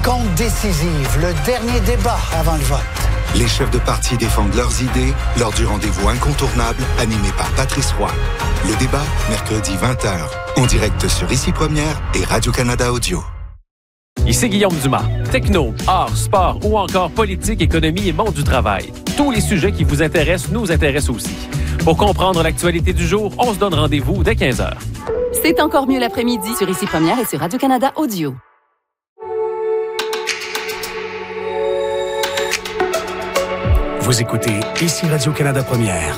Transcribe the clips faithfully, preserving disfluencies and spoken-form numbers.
rencontre décisive, le dernier débat avant le vote. Les chefs de parti défendent leurs idées lors du rendez-vous incontournable animé par Patrice Roy. Le débat, mercredi vingt heures, en direct sur Ici Première et Radio-Canada Audio. Ici Guillaume Dumas. Techno, art, sport ou encore politique, économie et monde du travail. Tous les sujets qui vous intéressent nous intéressent aussi. Pour comprendre l'actualité du jour, on se donne rendez-vous dès quinze heures. C'est encore mieux l'après-midi sur Ici Première et sur Radio-Canada Audio. Vous écoutez Ici Radio-Canada Première.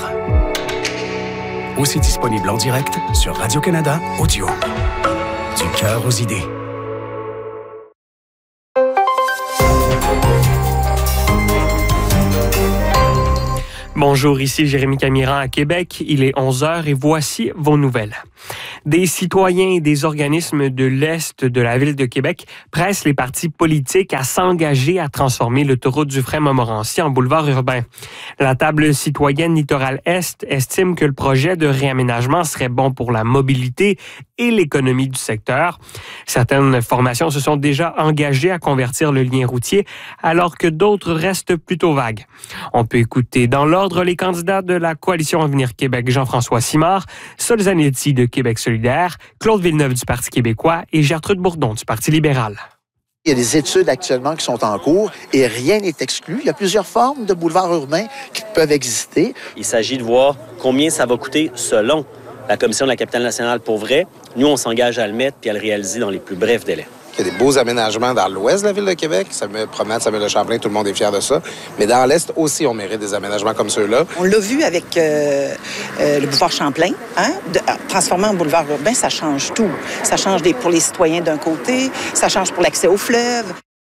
Aussi disponible en direct sur Radio-Canada Audio. Du cœur aux idées. Bonjour, ici Jérémy Camiran à Québec. Il est onze heures et voici vos nouvelles. Des citoyens et des organismes de l'Est de la ville de Québec pressent les partis politiques à s'engager à transformer l'autoroute Dufresne-Montmorency en boulevard urbain. La table citoyenne Littoral-Est estime que le projet de réaménagement serait bon pour la mobilité et l'économie du secteur. Certaines formations se sont déjà engagées à convertir le lien routier, alors que d'autres restent plutôt vagues. On peut écouter dans l'ordre les candidats de la Coalition Avenir Québec, Jean-François Simard, Sol Zanetti de Québec solidaire, Claude Villeneuve du Parti québécois et Gertrude Bourdon du Parti libéral. Il y a des études actuellement qui sont en cours et rien n'est exclu. Il y a plusieurs formes de boulevards urbains qui peuvent exister. Il s'agit de voir combien ça va coûter selon la Commission de la capitale nationale pour vrai. Nous, on s'engage à le mettre et à le réaliser dans les plus brefs délais. Il y a des beaux aménagements dans l'ouest de la ville de Québec. Ça me promenade, ça me le Champlain, tout le monde est fier de ça. Mais dans l'est aussi, on mérite des aménagements comme ceux-là. On l'a vu avec euh, euh, le boulevard Champlain. Hein? De, euh, transformer en boulevard urbain, ça change tout. Ça change des, pour les citoyens d'un côté, ça change pour l'accès au fleuve.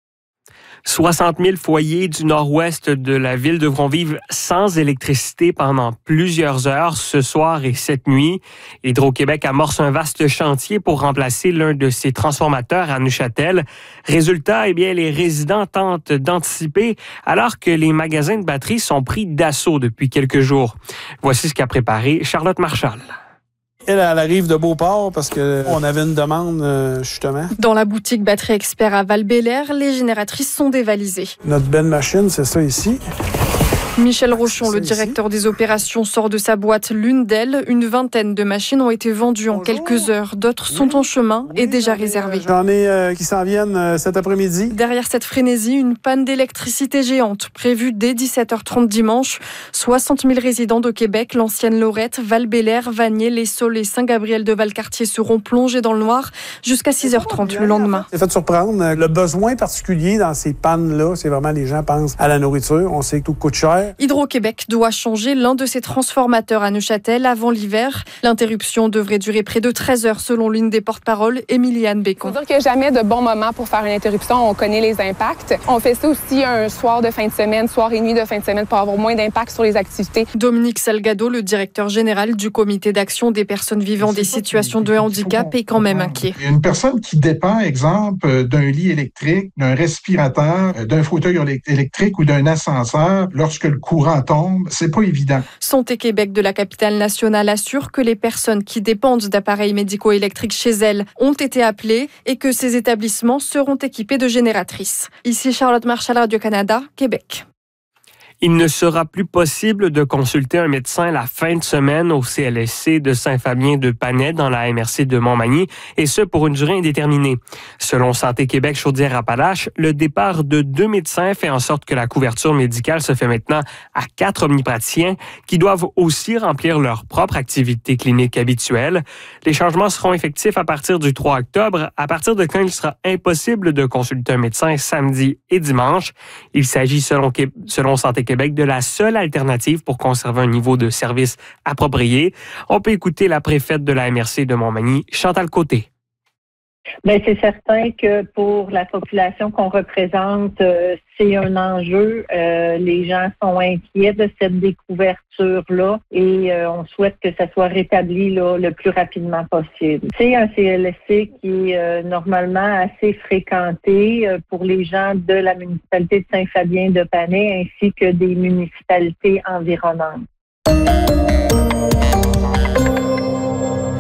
soixante mille foyers du nord-ouest de la ville devront vivre sans électricité pendant plusieurs heures ce soir et cette nuit. Hydro-Québec amorce un vaste chantier pour remplacer l'un de ses transformateurs à Neuchâtel. Résultat, eh bien, les résidents tentent d'anticiper alors que les magasins de batteries sont pris d'assaut depuis quelques jours. Voici ce qu'a préparé Charlotte Marchal. Elle, elle arrive de Beauport parce qu'on avait une demande, euh, justement. Dans la boutique Batterie Expert à Val-Bélair, les génératrices sont dévalisées. Notre belle machine, c'est ça ici. Michel Rochon, le directeur des opérations, sort de sa boîte l'une d'elles. Une vingtaine de machines ont été vendues en quelques heures. D'autres sont en chemin et déjà réservées. J'en ai euh, qui s'en viennent euh, cet après-midi. Derrière cette frénésie, une panne d'électricité géante prévue dès dix-sept heures trente dimanche. soixante mille résidents de Québec, l'ancienne Lorette, Val-Bélair, Vanier, Les Saules et Saint-Gabriel-de-Valcartier seront plongés dans le noir jusqu'à six heures trente le lendemain. C'est fait surprendre. Le besoin particulier dans ces pannes-là, c'est vraiment les gens pensent à la nourriture. On sait que tout coûte cher. Hydro-Québec doit changer l'un de ses transformateurs à Neuchâtel avant l'hiver. L'interruption devrait durer près de treize heures selon l'une des porte-paroles, Émiliane Bécon. Il faut dire qu'il n'y a jamais de bon moment pour faire une interruption. On connaît les impacts. On fait ça aussi un soir de fin de semaine, soir et nuit de fin de semaine pour avoir moins d'impact sur les activités. Dominique Salgado, le directeur général du comité d'action des personnes vivant des situations de handicap, est quand même inquiet. Une personne qui dépend, exemple, d'un lit électrique, d'un respirateur, d'un fauteuil électrique ou d'un ascenseur, lorsque le courant tombe, c'est pas évident. Santé Québec de la capitale nationale assure que les personnes qui dépendent d'appareils médicaux électriques chez elles ont été appelées et que ces établissements seront équipés de génératrices. Ici Charlotte Marchal, Radio-Canada, Québec. Il ne sera plus possible de consulter un médecin la fin de semaine au C L S C de Saint-Fabien-de-Panay dans la M R C de Montmagny, et ce pour une durée indéterminée. Selon Santé Québec Chaudière-Appalaches, le départ de deux médecins fait en sorte que la couverture médicale se fait maintenant à quatre omnipraticiens qui doivent aussi remplir leur propre activité clinique habituelle. Les changements seront effectifs à partir du trois octobre, à partir de quand il sera impossible de consulter un médecin samedi et dimanche. Il s'agit, selon, selon Santé Québec, de la seule alternative pour conserver un niveau de service approprié. On peut écouter la préfète de la M R C de Montmagny, Chantal Côté. Bien, c'est certain que pour la population qu'on représente, euh, c'est un enjeu. Euh, les gens sont inquiets de cette découverture-là et euh, on souhaite que ça soit rétabli là, le plus rapidement possible. C'est un C L S C qui est euh, normalement assez fréquenté euh, pour les gens de la municipalité de Saint-Fabien-de-Panay ainsi que des municipalités environnantes.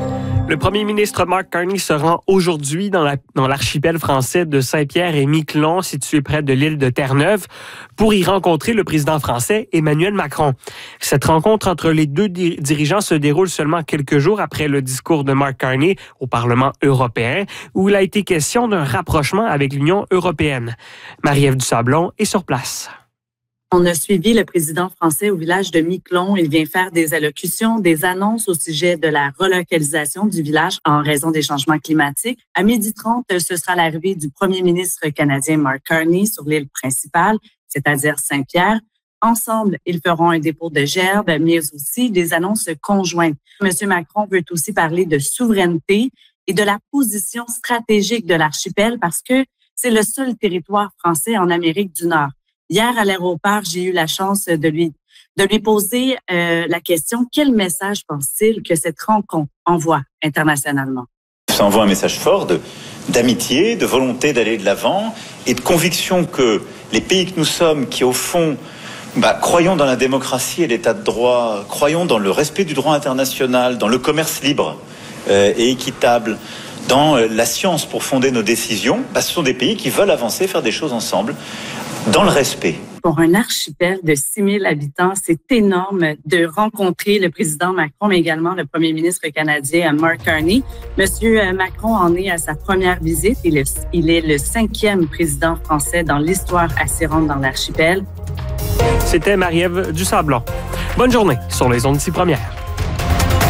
Le premier ministre Mark Carney se rend aujourd'hui dans, la, dans l'archipel français de Saint-Pierre et Miquelon, situé près de l'île de Terre-Neuve, pour y rencontrer le président français Emmanuel Macron. Cette rencontre entre les deux di- dirigeants se déroule seulement quelques jours après le discours de Mark Carney au Parlement européen, où il a été question d'un rapprochement avec l'Union européenne. Marie-Ève Dusablon est sur place. On a suivi le président français au village de Miquelon. Il vient faire des allocutions, des annonces au sujet de la relocalisation du village en raison des changements climatiques. À midi trente, ce sera l'arrivée du premier ministre canadien Mark Carney sur l'île principale, c'est-à-dire Saint-Pierre. Ensemble, ils feront un dépôt de gerbes, mais aussi des annonces conjointes. Monsieur Macron veut aussi parler de souveraineté et de la position stratégique de l'archipel parce que c'est le seul territoire français en Amérique du Nord. Hier, à l'aéroport, j'ai eu la chance de lui, de lui poser euh, la question, quel message pense-t-il que cette rencontre envoie internationalement? Ça envoie un message fort de, d'amitié, de volonté d'aller de l'avant et de conviction que les pays que nous sommes, qui au fond, bah, croyons dans la démocratie et l'état de droit, croyons dans le respect du droit international, dans le commerce libre euh, et équitable, dans euh, la science pour fonder nos décisions, bah, ce sont des pays qui veulent avancer, faire des choses ensemble. Dans le respect. Pour un archipel de six mille habitants, c'est énorme de rencontrer le président Macron, mais également le premier ministre canadien Mark Carney. Monsieur Macron en est à sa première visite. Il est, il est le cinquième président français dans l'histoire à s'y rendre dans l'archipel. C'était Marie-Ève Dusablon. Bonne journée sur les ondes d'ici première.